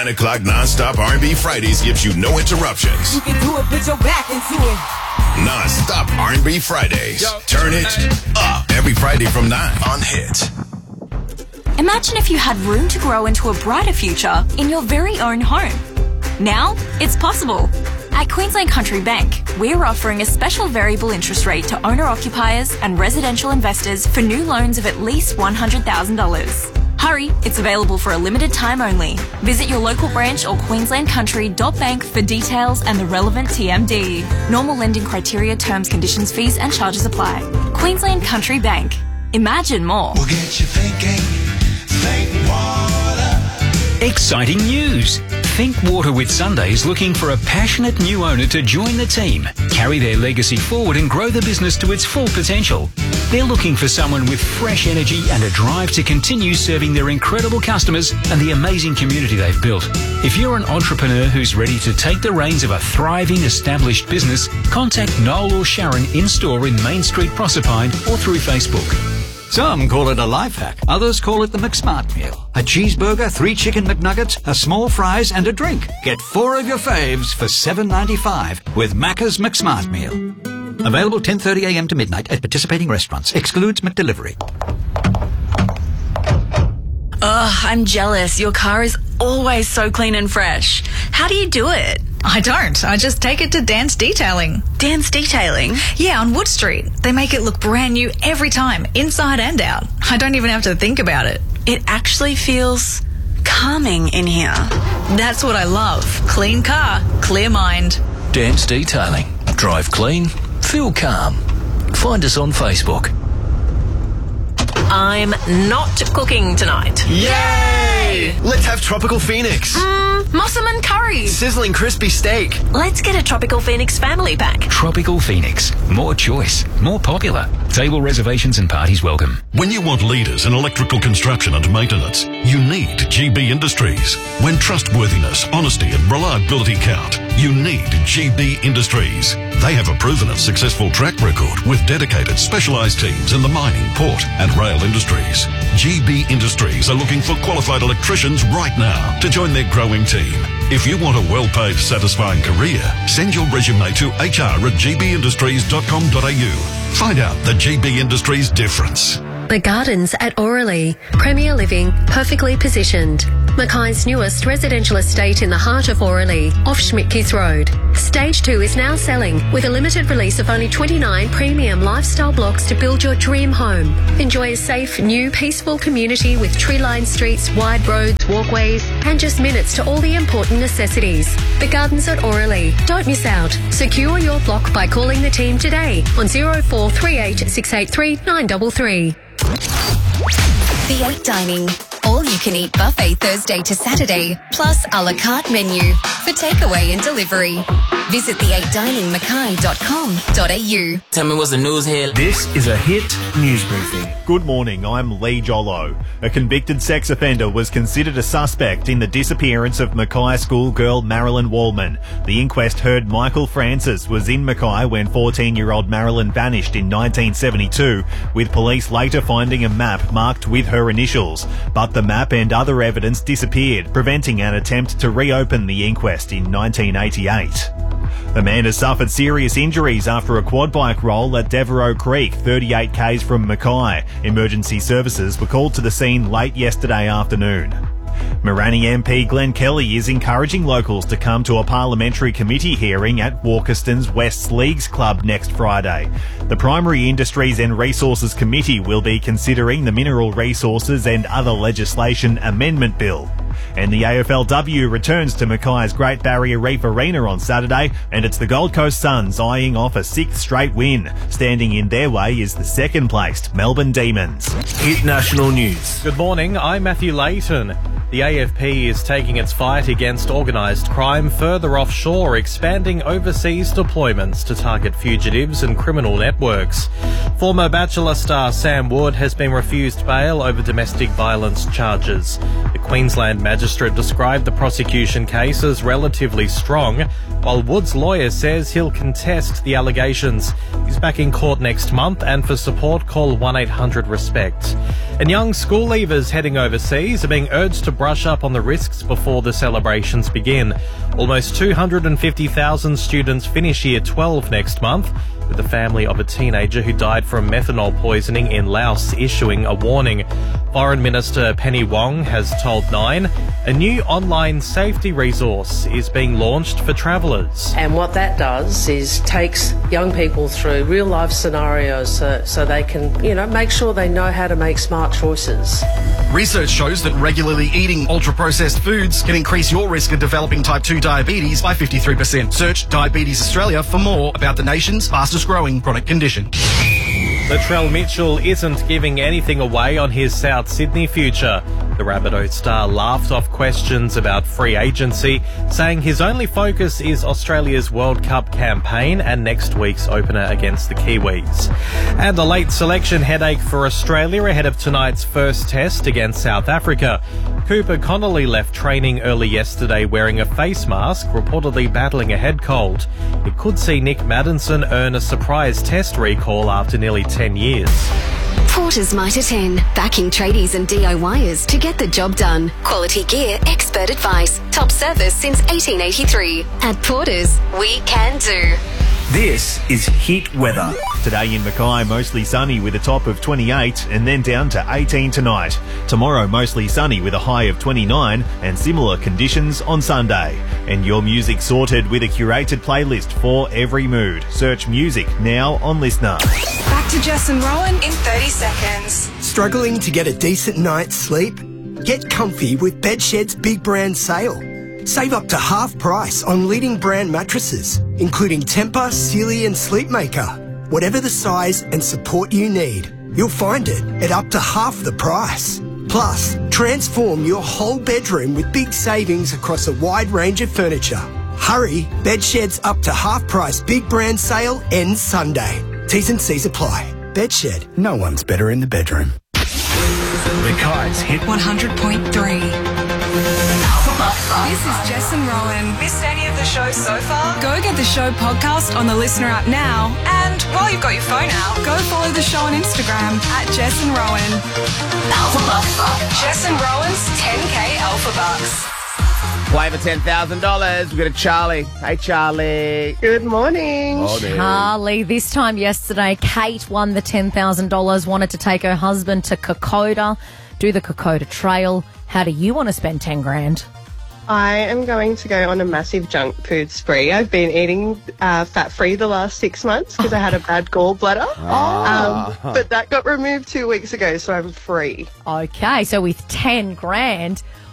9 o'clock non-stop R&B Fridays gives you no interruptions. You can do it, put your back into it. Non-stop R&B Fridays. Turn it up every Friday from 9 on Hit. Imagine if you had room to grow into a brighter future in your very own home. Now, it's possible. At Queensland Country Bank, we're offering a special variable interest rate to owner-occupiers and residential investors for new loans of at least $100,000. Hurry, it's available for a limited time only. Visit your local branch or queenslandcountry.bank for details and the relevant TMD. Normal lending criteria, terms, conditions, fees and charges apply. Queensland Country Bank. Imagine more. We'll get you thinking. Think water. Exciting news! Think Water with Sunday is looking for a passionate new owner to join the team, carry their legacy forward and grow the business to its full potential. They're looking for someone with fresh energy and a drive to continue serving their incredible customers and the amazing community they've built. If you're an entrepreneur who's ready to take the reins of a thriving, established business, contact Noel or Sharon in-store in Main Street, Proserpine or through Facebook. Some call it a life hack. Others call it the McSmart meal. A cheeseburger, 3 chicken McNuggets, a small fries and a drink. Get 4 of your faves for $7.95 with Macca's McSmart meal. Available 10:30 a.m. to midnight at participating restaurants. Excludes McDelivery. Ugh, I'm jealous. Your car is always so clean and fresh. How do you do it? I don't. I just take it to Dan's Detailing. Dan's Detailing? Yeah, on Wood Street. They make it look brand new every time, inside and out. I don't even have to think about it. It actually feels calming in here. That's what I love. Clean car, clear mind. Dan's Detailing. Drive clean, feel calm. Find us on Facebook. I'm not cooking tonight. Yay! Let's have Tropical Phoenix. Musselman curry. Sizzling crispy steak. Let's get a Tropical Phoenix family pack. Tropical Phoenix. More choice. More popular. Table reservations and parties welcome. When you want leaders in electrical construction and maintenance, you need GB Industries. When trustworthiness, honesty and reliability count, you need GB Industries. They have a proven and successful track record with dedicated specialised teams in the mining, port and rail industries. GB Industries are looking for qualified electricians right now to join their growing team. If you want a well-paid, satisfying career, send your resume to hr@gbindustries.com.au. Find out the GB Industries difference. The Gardens at Auralee. Premier living, perfectly positioned. Mackay's newest residential estate in the heart of Auralee, off Schmidtke's Road. Stage 2 is now selling with a limited release of only 29 premium lifestyle blocks to build your dream home. Enjoy a safe, new, peaceful community with tree-lined streets, wide roads, walkways, and just minutes to all the important necessities. The Gardens at Auralee. Don't miss out. Secure your block by calling the team today on 0438 683 933. The 8 Dining. All-you-can-eat buffet Thursday to Saturday, plus a la carte menu for takeaway and delivery. Visit the8diningmackay.com.au. Tell me what's the news here. This is a Hit News Briefing. Good morning, I'm Lee Jollo. A convicted sex offender was considered a suspect in the disappearance of Mackay schoolgirl Marilyn Wallman. The inquest heard Michael Francis was in Mackay when 14-year-old Marilyn vanished in 1972, with police later finding a map marked with her initials. But the map and other evidence disappeared, preventing an attempt to reopen the inquest in 1988. A man has suffered serious injuries after a quad bike roll at Devereux Creek, 38 k's from Mackay. Emergency services were called to the scene late yesterday afternoon. Mirani MP Glenn Kelly is encouraging locals to come to a parliamentary committee hearing at Walkerston's Wests Leagues Club next Friday. The Primary Industries and Resources Committee will be considering the Mineral Resources and Other Legislation Amendment Bill. And the AFLW returns to Mackay's Great Barrier Reef Arena on Saturday, and it's the Gold Coast Suns eyeing off a 6th straight win. Standing in their way is the second-placed Melbourne Demons. Hit National News. Good morning, I'm Matthew Layton. The AFP is taking its fight against organised crime further offshore, expanding overseas deployments to target fugitives and criminal networks. Former Bachelor star Sam Wood has been refused bail over domestic violence charges. The Queensland magistrate described the prosecution case as relatively strong, while Wood's lawyer says he'll contest the allegations. He's back in court next month, and for support, call 1-800-RESPECT. And young school leavers heading overseas are being urged to break brush up on the risks before the celebrations begin. Almost 250,000 students finish Year 12 next month, with the family of a teenager who died from methanol poisoning in Laos issuing a warning. Foreign Minister Penny Wong has told Nine a new online safety resource is being launched for travellers. And what that does is takes young people through real life scenarios so they can, make sure they know how to make smart choices. Research shows that regularly eating ultra-processed foods can increase your risk of developing type 2 diabetes by 53%. Search Diabetes Australia for more about the nation's fastest growing chronic condition. Latrell Mitchell isn't giving anything away on his South Sydney future. The Rabbitoh star laughed off questions about free agency, saying his only focus is Australia's World Cup campaign and next week's opener against the Kiwis. And a late selection headache for Australia ahead of tonight's first test against South Africa. Cooper Connolly left training early yesterday wearing a face mask, reportedly battling a head cold. It could see Nick Maddinson earn a surprise test recall after nearly 10 years. Porter's Mitre 10, backing tradies and DIYers to get the job done. Quality gear, expert advice, top service since 1883. At Porter's, we can do. This is Heat Weather. Today in Mackay, mostly sunny with a top of 28 and then down to 18 tonight. Tomorrow, mostly sunny with a high of 29 and similar conditions on Sunday. And your music sorted with a curated playlist for every mood. Search music now on Listener. Back to Jess and Rowan in 30 seconds. Struggling to get a decent night's sleep? Get comfy with Bedshed's big brand sale. Save up to half price on leading brand mattresses, including Tempur, Sealy and Sleepmaker. Whatever the size and support you need, you'll find it at up to half the price. Plus, transform your whole bedroom with big savings across a wide range of furniture. Hurry, Bedshed's up to half price big brand sale ends Sunday. T's and C's apply. Bedshed, no one's better in the bedroom. Mackay's Hit 100.3. This is Jess and Rowan. Missed any of the show so far? Go get the show podcast on the Listener app now. And while you've got your phone out, go follow the show on Instagram at Jess and Rowan. Alpha Bucks. Jess and Rowan's 10K Alpha Bucks. Play for $10,000. We've got a Charlie. Hey, Charlie. Good morning. Morning. Charlie, this time yesterday, Kate won the $10,000, wanted to take her husband to Kokoda, do the Kokoda Trail. How do you want to spend 10 grand? I am going to go on a massive junk food spree. I've been eating fat-free the last 6 months because I had a bad gallbladder. But that got removed 2 weeks ago, so I'm free. Okay, so with 10 grand,